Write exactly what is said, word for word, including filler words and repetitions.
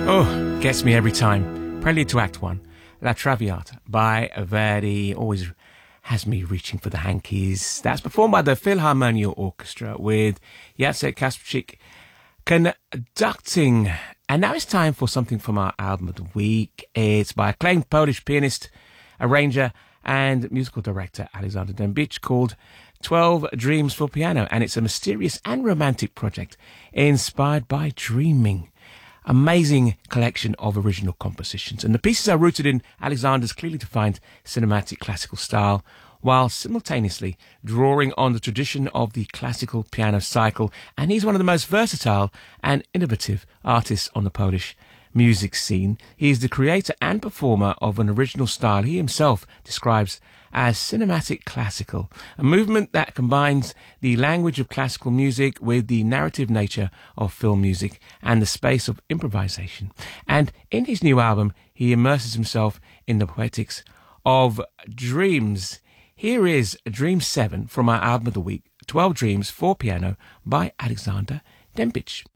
Oh, gets me every time. Prelude to Act One, La Traviata by Verdi, always has me reaching for the hankies. That's performed by the Philharmonia Orchestra with Jacek Kasprzyk conducting. And now it's time for something from our album of the week. It's by acclaimed Polish pianist, arranger, and musical director Alexander Dębicz, called twelve Dreams for Piano. And it's a mysterious and romantic project inspired by dreaming. Amazing collection of original compositions. And the pieces are rooted in Alexander's clearly defined cinematic classical style, while simultaneously drawing on the tradition of the classical piano cycle. And he's one of the most versatile and innovative artists on the Polish music scene. He is the creator and performer of an original style he himself describes as cinematic classical, a movement that combines the language of classical music with the narrative nature of film music and the space of improvisation. And in his new album, he immerses himself in the poetics of dreams. Here is Dream seven from our album of the week, twelve Dreams for Piano by Alexander Dębicz.